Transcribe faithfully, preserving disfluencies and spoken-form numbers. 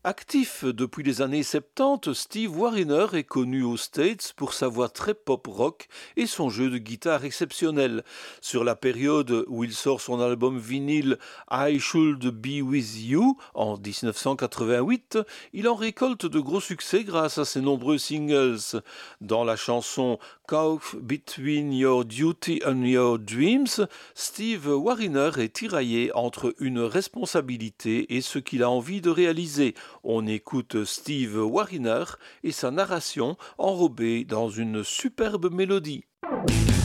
Actif depuis les années soixante-dix, Steve Wariner est connu aux States pour sa voix très pop-rock et son jeu de guitare exceptionnel. Sur la période où il sort son album vinyle I Should Be With You en dix-neuf cent quatre-vingt-huit, il en récolte de gros succès grâce à ses nombreux singles. Dans la chanson Caught Between Your Duty and Your Dreams, Steve Wariner est tiraillé entre une responsabilité et ce qu'il a envie de réaliser. On écoute Steve Wariner et sa narration enrobée dans une superbe mélodie.